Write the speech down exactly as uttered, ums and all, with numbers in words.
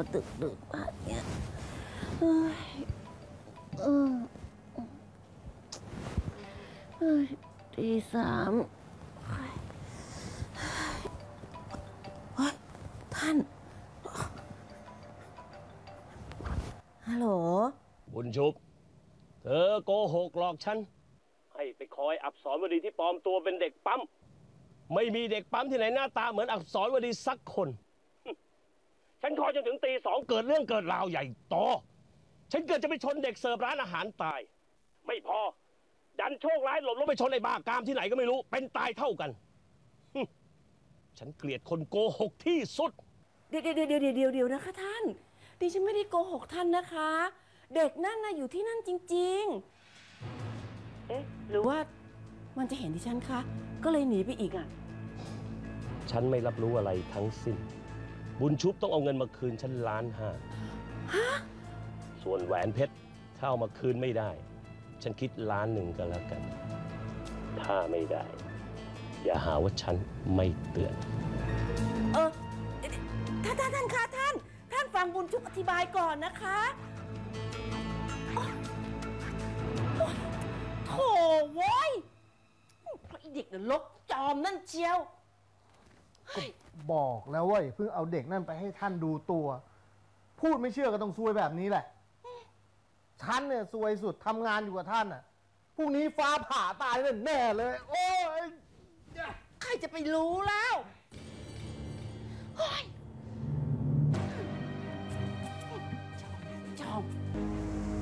มาตึกดึกมากเนี่ยเฮ้ยเออเฮ้ยตีสามเฮ้ยท่านฮัลโหลบุญชุบเธอโกหกหลอกฉันให้ไปคอยอักษรวดีที่ปลอมตัวเป็นเด็กปั๊มไม่มีเด็กปั๊มที่ไหนหน้าตาเหมือนอักษรวดีสักคนฉันคอยจนถึงตีสองเกิดเรื่องเกิดราวใหญ่โตฉันเกิดจะไปชนเด็กเสิร์ฟร้านอาหารตายไม่พอดันโชคร้ายหลบลงไปชนไอ้บ้ากามที่ไหนก็ไม่รู้เป็นตายเท่ากันฉันเกลียดคนโกหกที่สุดเดี๋ยวเดี๋ยวเดี๋ยวเดี๋ยวเดี๋ยวนะคะท่านดิฉันไม่ได้โกหกท่านนะคะเด็กนั่นน่ะอยู่ที่นั่นจริงๆเอ๊ะหรือว่ามันจะเห็นดิฉันคะก็เลยหนีไปอีกอ่ะฉันไม่รับรู้อะไรทั้งสิ้นบุญชุบต้องเอาเงินมาคืนฉันล้านห้าฮะส่วนแหวนเพชรถ้าเอามาคืนไม่ได้ฉันคิดล้านหนึ่งก็แล้วกันถ้าไม่ได้อย่าหาว่าฉันไม่เตือนเออท่านท่านท่านคะท่านท่านฟังบุญชุบอธิบายก่อนนะคะโถ่โว้ยเพราะไอเด็กน่ะลกจอมนั่นเชียวก็บอกแล้วว่าอย่าเพิ่งเอาเด็กนั่นไปให้ท่านดูตัวพูดไม่เชื่อก็ต้องซวยแบบนี้แหละฉันเนี่ยซวยสุดทำงานอยู่กับท่านอ่ะพรุ่งนี้ฟ้าผ่าตายแน่ๆเลยโอ้ยใครจะไปรู้แล้วจอม